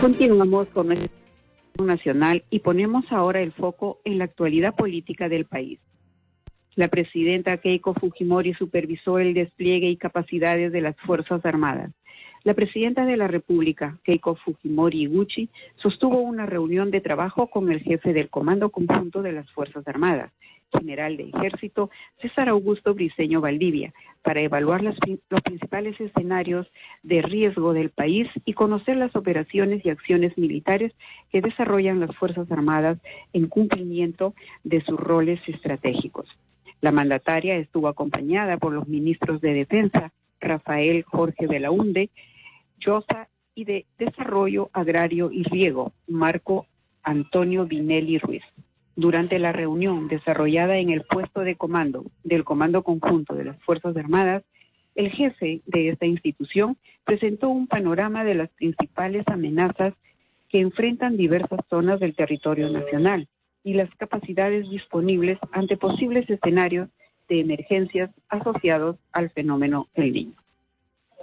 Continuamos con nuestra nacional y ponemos ahora el foco en la actualidad política del país. La presidenta Keiko Fujimori supervisó el despliegue y capacidades de las Fuerzas Armadas. La presidenta de la República, Keiko Fujimori Iguchi, sostuvo una reunión de trabajo con el jefe del Comando Conjunto de las Fuerzas Armadas, general de Ejército César Augusto Briceño Valdivia, para evaluar los principales escenarios de riesgo del país y conocer las operaciones y acciones militares que desarrollan las Fuerzas Armadas en cumplimiento de sus roles estratégicos. La mandataria estuvo acompañada por los ministros de Defensa, Rafael Jorge Belaúnde, Llosa, y de Desarrollo Agrario y Riego, Marco Antonio Vinelli Ruiz. Durante la reunión desarrollada en el puesto de comando del Comando Conjunto de las Fuerzas Armadas, el jefe de esta institución presentó un panorama de las principales amenazas que enfrentan diversas zonas del territorio nacional y las capacidades disponibles ante posibles escenarios de emergencias asociados al fenómeno El Niño.